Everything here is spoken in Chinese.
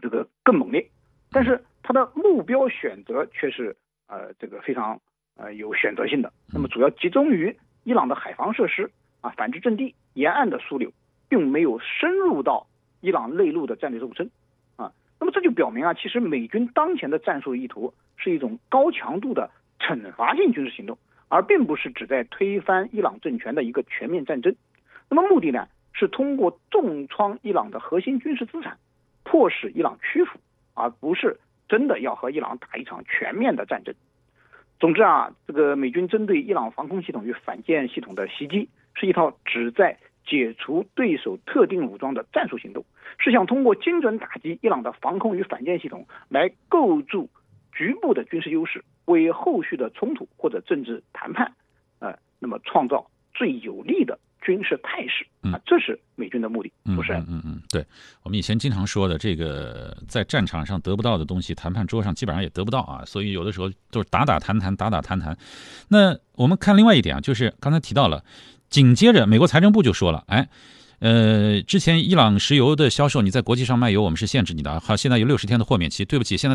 个更猛烈，但是它的目标选择却是这个非常有选择性的。那么主要集中于伊朗的海防设施反制阵地、沿岸的枢纽，并没有深入到伊朗内陆的战略纵深那么这就表明其实美军当前的战术意图是一种高强度的惩罚性军事行动，而并不是旨在推翻伊朗政权的一个全面战争。那么目的呢，是通过重创伊朗的核心军事资产，迫使伊朗屈服，而不是真的要和伊朗打一场全面的战争。总之这个美军针对伊朗防空系统与反舰系统的袭击，是一套旨在解除对手特定武装的战术行动，是想通过精准打击伊朗的防空与反舰系统来构筑局部的军事优势，为后续的冲突或者政治谈判那么创造最有利的军事态势这是美军的目的。主持人， 对，我们以前经常说的，这个在战场上得不到的东西，谈判桌上基本上也得不到所以有的时候都是打打谈谈，打打谈谈。那我们看另外一点就是刚才提到了，紧接着美国财政部就说了，之前伊朗石油的销售你在国际上卖油我们是限制你的，好，现在有60天的豁免期，对不起，现在